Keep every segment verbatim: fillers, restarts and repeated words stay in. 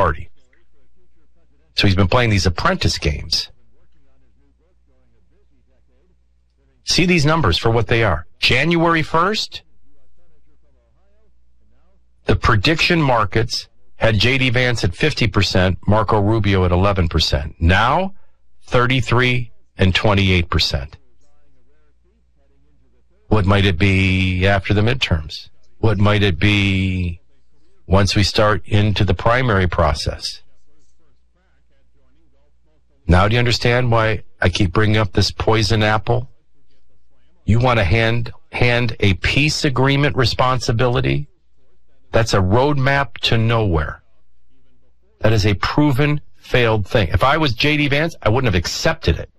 party. So he's been playing these apprentice games. See these numbers for what they are. January first, the prediction markets had J D. Vance at fifty percent, Marco Rubio at eleven percent. Now, thirty-three and twenty-eight percent. What might it be after the midterms? What might it be once we start into the primary process? Now do you understand why I keep bringing up this poison apple? You want to hand hand a peace agreement responsibility? That's a roadmap to nowhere. That is a proven failed thing. If I was J D. Vance, I wouldn't have accepted it.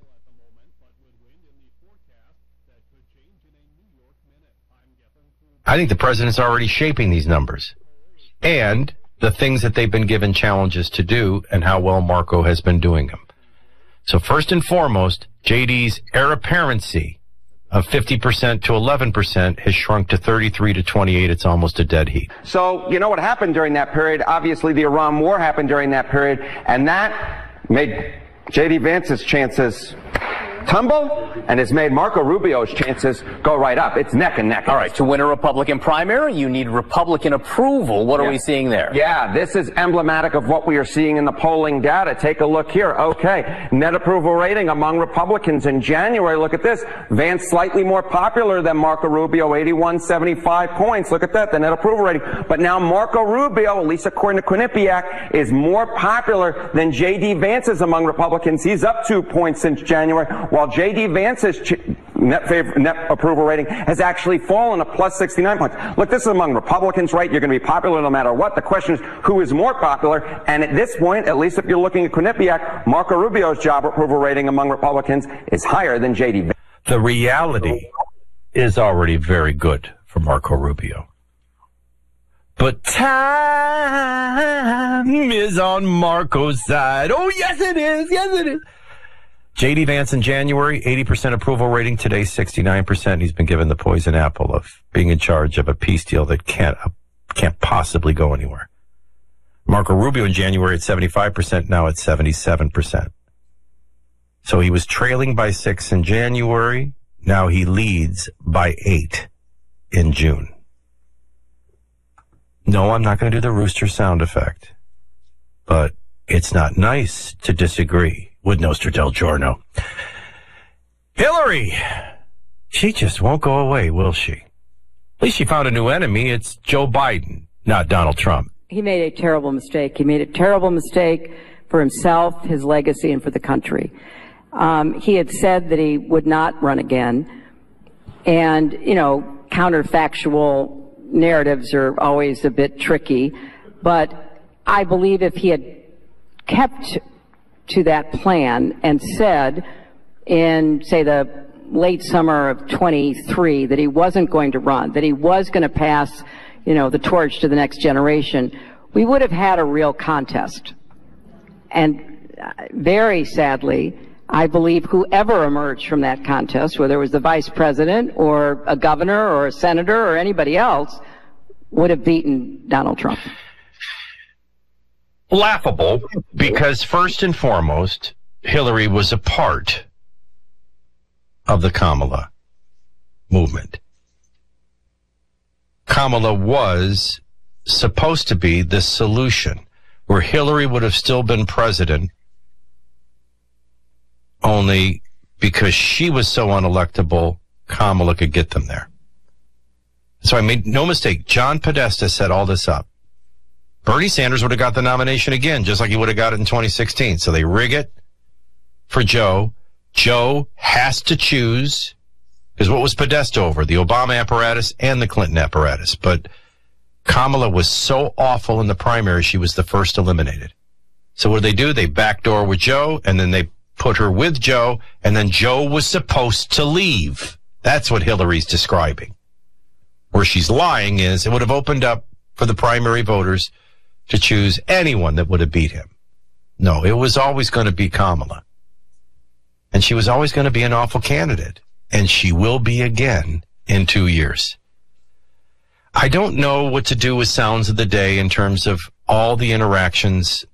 I think the president's already shaping these numbers and the things that they've been given challenges to do and how well Marco has been doing them. So first and foremost, J D's heir apparency of fifty percent to eleven percent has shrunk to thirty-three to twenty-eight. It's almost a dead heat. So, you know what happened during that period? Obviously, the Iran war happened during that period, and that made J D. Vance's chances tumble, and has made Marco Rubio's chances go right up. It's neck and neck. All right, to win a Republican primary, you need Republican approval. What yeah. are we seeing there? Yeah, this is emblematic of what we are seeing in the polling data. Take a look here. Okay, net approval rating among Republicans in January. Look at this. Vance slightly more popular than Marco Rubio, eighty-one seventy-five points. Look at that, the net approval rating. But now Marco Rubio, at least according to Quinnipiac, is more popular than J D. Vance is among Republicans. He's up two points since January, while J D. Vance's ch- net, favor- net approval rating has actually fallen to plus sixty-nine points. Look, this is among Republicans, right? You're going to be popular no matter what. The question is, who is more popular? And at this point, at least if you're looking at Quinnipiac, Marco Rubio's job approval rating among Republicans is higher than J D. Vance. The reality is already very good for Marco Rubio. But time is on Marco's side. Oh, yes, it is. Yes, it is. J D. Vance in January, eighty percent approval rating. Today, sixty-nine percent. He's been given the poison apple of being in charge of a peace deal that can't uh, can't possibly go anywhere. Marco Rubio in January at seventy-five percent. Now at seventy-seven percent. So he was trailing by six in January. Now he leads by eight in June. No, I'm not going to do the rooster sound effect. But it's not nice to disagree with Nostra del Giorno. Hillary, she just won't go away, will she? At least she found a new enemy. It's Joe Biden, not Donald Trump. He made a terrible mistake. He made a terrible mistake for himself, his legacy, and for the country. Um, he had said that he would not run again. And, you know, counterfactual narratives are always a bit tricky. But I believe if he had kept to that plan and said in, say, the late summer of twenty-three that he wasn't going to run, that he was going to pass, you know, the torch to the next generation, we would have had a real contest. And very sadly, I believe whoever emerged from that contest, whether it was the vice president or a governor or a senator or anybody else, would have beaten Donald Trump. Laughable, because first and foremost, Hillary was a part of the Kamala movement. Kamala was supposed to be the solution, where Hillary would have still been president, only because she was so unelectable, Kamala could get them there. So I made no mistake, John Podesta set all this up. Bernie Sanders would have got the nomination again, just like he would have got it in twenty sixteen. So they rig it for Joe. Joe has to choose, because what was Podesta over? The Obama apparatus and the Clinton apparatus. But Kamala was so awful in the primary, she was the first eliminated. So what did they do? They backdoor with Joe, and then they put her with Joe, and then Joe was supposed to leave. That's what Hillary's describing. Where she's lying is it would have opened up for the primary voters to choose anyone that would have beat him. No, it was always going to be Kamala. And she was always going to be an awful candidate. And she will be again in two years. I don't know what to do with sounds of the day in terms of all the interactions